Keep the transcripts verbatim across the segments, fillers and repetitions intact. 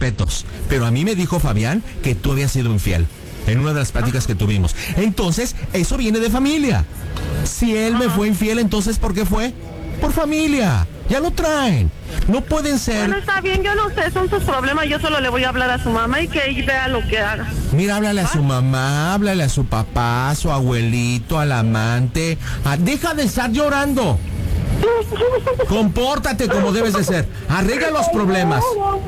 respetos, pero a mí me dijo Fabián que tú habías sido infiel en una de las pláticas que tuvimos. Entonces, eso viene de familia. Si él me fue infiel, entonces, ¿por qué fue? Por familia. Ya lo traen. No pueden ser... Bueno, está bien, yo no sé, son sus problemas. Yo solo le voy a hablar a su mamá y que ella vea lo que haga. Mira, háblale a su mamá, háblale a su papá, a su abuelito, al amante. Ah, deja de estar llorando. Compórtate como debes de ser. Arregla los problemas.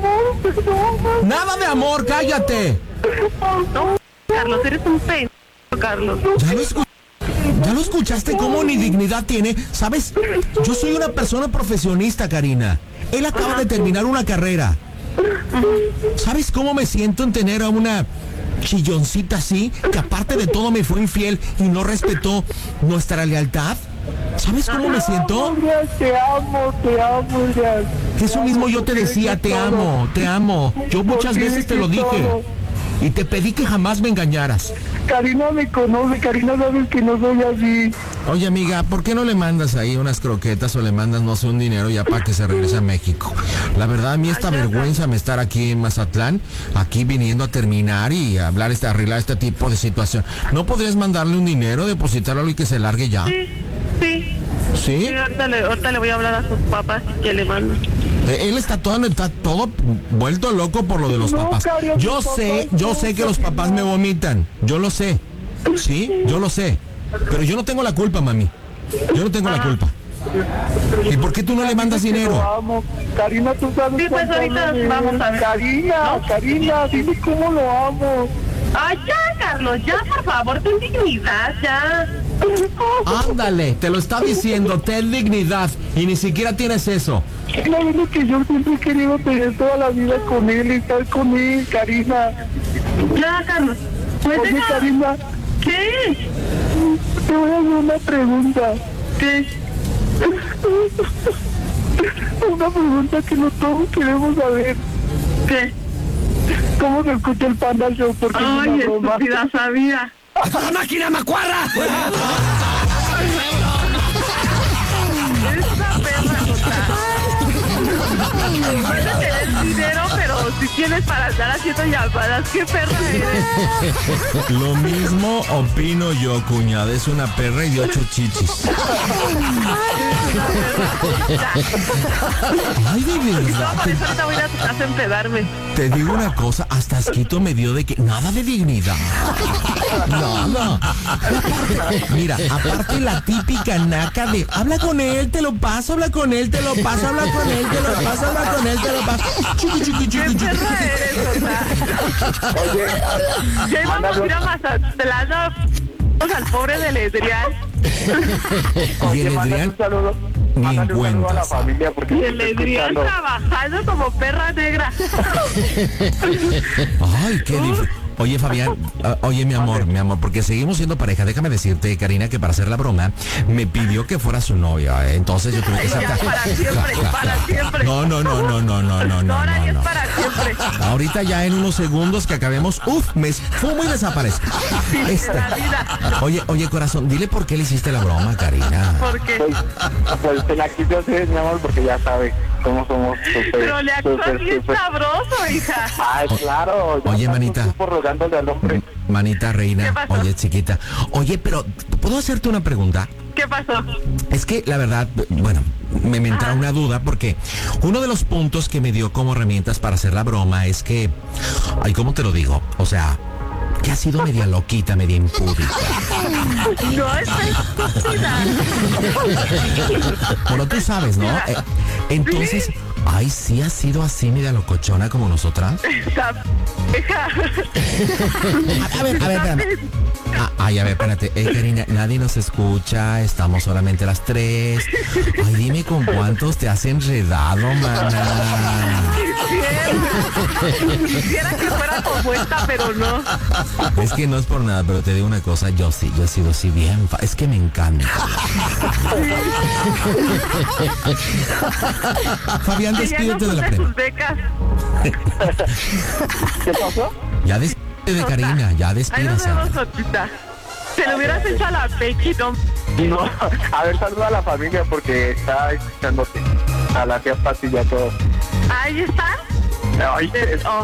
Nada de amor, cállate. No, Carlos, eres un pendejo, Carlos. Ya lo escuché. ¿Ya lo escuchaste cómo ni dignidad tiene? ¿Sabes? Yo soy una persona profesionista, Karina. Él acaba de terminar una carrera. ¿Sabes cómo me siento en tener a una chilloncita así? Que aparte de todo me fue infiel y no respetó nuestra lealtad. ¿Sabes cómo me siento? Te amo, te amo, Urias. Eso mismo yo te decía, te amo, te amo. Yo muchas veces te lo dije. Y te pedí que jamás me engañaras. Karina me conoce, Karina sabe que no soy así. Oye, amiga, ¿por qué no le mandas ahí unas croquetas o le mandas, no sé, un dinero ya para que se regrese a México? La verdad, a mí esta vergüenza me estar aquí en Mazatlán, aquí viniendo a terminar y a hablar, este, arreglar este tipo de situación. ¿No podrías mandarle un dinero, depositarlo y que se largue ya? Sí, sí. ¿Sí? Sí, ahorita le, ahorita le voy a hablar a sus papás que le mando. Él está todo, está todo vuelto loco por lo de los papás. Yo sé, yo sé que los papás me vomitan. Yo lo sé. Sí, yo lo sé. Pero yo no tengo la culpa, mami. Yo no tengo la culpa. ¿Y por qué tú no le mandas dinero? Karina, tú sabes. Sí, pues ahorita vamos a ver. Karina, Karina, dime cómo lo amo. Ay, ya, Carlos, ya, por favor, ten dignidad, ya. Ándale, te lo está diciendo, ten dignidad. Y ni siquiera tienes eso. La verdad que yo siempre he querido tener toda la vida con él y estar con él, Karina. Ya, Carlos. Pues Oye, deja... Karina. ¿Qué? Te voy a hacer una pregunta. ¿Qué? Una pregunta que no todos queremos saber. ¿Qué? ¿Cómo se escucha el Panda Show? Porque Ay, es una broma. estúpida, sabía. ¡Hasta la máquina, macuarra! Eres una perra, total. Puedes tener dinero, pero si tienes para estar haciendo llamadas, ¿qué perra eres? Lo mismo opino yo, cuñada. Es una perra y de ocho chichis. Ay, de verdad. No, por eso ahorita voy a ir a tu casa a empedarme. Te digo una cosa, hasta asquito me dio de que nada de dignidad. Nada. Mira, aparte la típica naca de habla con él, te lo paso, habla con él, te lo paso, habla con él, te lo paso, habla con él, te lo paso. Chiqui, chiqui, chiqui, chiqui. ¿Qué perra eres, o sea? Oye, Ya íbamos a ir a Mazatlán al pobre del Edrián. Y el mándale Edrián un saludo. ni Mándale en un saludo a la cuentas. familia porque Y te el estoy Edrián escuchando. trabajando como perra negra. Ay, qué difícil. Oye, Fabián, uh, oye, mi amor, mi amor, porque seguimos siendo pareja. Déjame decirte, Karina, que para hacer la broma me pidió que fuera su novia. ¿eh? Entonces yo tuve que Ya, sacar. para siempre, para siempre. No, no, no, no, no, no, no, no, Ahora ya no, es no. para siempre. Ahorita ya en unos segundos que acabemos, uf, me fumo y desaparezco. Este. La vida. Oye, oye, corazón, dile por qué le hiciste la broma, Karina. Porque Pues, pues te la quise hacer, mi amor, porque ya sabe cómo somos súper, pero le actúas súper, bien súper. sabroso, hija. Ay, claro. ya Oye, tanto manita. tiempo rogándole al hombre. Manita ¿Qué reina, pasó? oye, chiquita. Oye, pero, ¿puedo hacerte una pregunta? ¿Qué pasó? Es que la verdad, bueno, me, me entra una duda porque uno de los puntos que me dio como herramientas para hacer la broma es que, ay, ¿cómo te lo digo? O sea, que ha sido media loquita, media impúdica. No, es estúpida. Bueno, tú sabes, ¿no? Eh, entonces, ay, sí ha sido así media locochona como nosotras. Esta hija. A ver, a ver, espérame. Ah, ay, a ver, espérate. Eh, Karina, nadie nos escucha, estamos solamente las tres. Ay, dime con cuántos te has enredado, mana. Quisiera que fuera como esta, pero no. Es que no es por nada, pero te digo una cosa, yo sí, yo he sido así bien, fa- es que me encanta. Fabián, Que ya no despídete de la puse premia. sus becas. ¿Qué pasó? Ya despídete de Karina, ya Ahí nos despídase. vemos, Sotita. Se lo hubieras hecho a la Pequi, no. No, a ver, saluda a la familia porque está escuchándote. A la tía Pati y a todos. Ahí está. Ay, Oh.